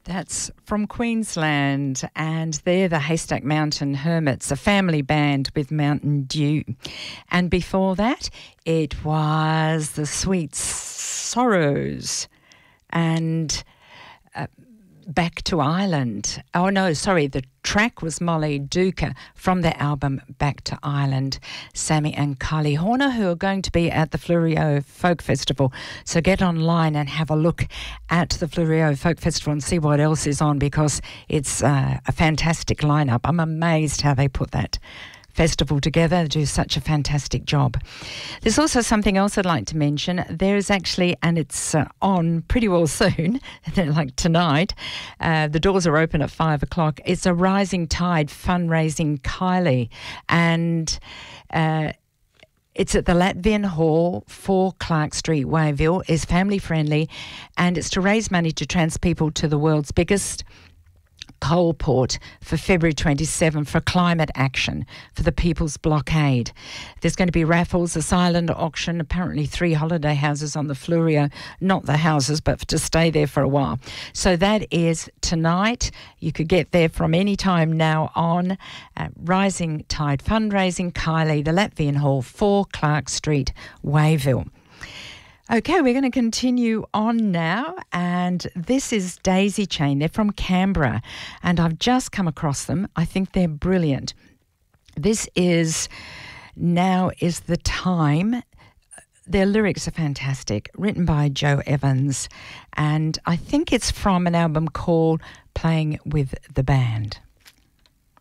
That's from Queensland, and they're the Haystack Mountain Hermits, a family band with Mountain Dew. And before that, it was the Sweet Sorrows and Back to Ireland. Oh, no, sorry, the track was Molly Duca from their album Back to Ireland. Sammy and Kylie Horner, who are going to be at the Fleurieu Folk Festival. So get online and have a look at the Fleurieu Folk Festival and see what else is on, because it's a fantastic lineup. I'm amazed how they put that festival together, do such a fantastic job. There's also something else I'd like to mention. There is actually, and it's on pretty well soon, like tonight, the doors are open at 5 o'clock. It's a Rising Tide fundraising Kylie, and it's at the Latvian Hall, 4 Clark Street, Wayville. It's family friendly, and it's to raise money to trans people to the world's biggest coal port for February 27 for climate action for the People's Blockade. There's going to be raffles, a silent auction, apparently 3 holiday houses on the Fleurieu, not the houses, but to stay there for a while. So that is tonight. You could get there from any time now on. Rising Tide Fundraising, Kylie, the Latvian Hall, 4 Clark Street, Wayville. Okay, we're going to continue on now, and this is Daisy Chain. They're from Canberra, and I've just come across them. I think they're brilliant. This is Now Is the Time. Their lyrics are fantastic, written by Joe Evans, and I think it's from an album called Playing with the Band.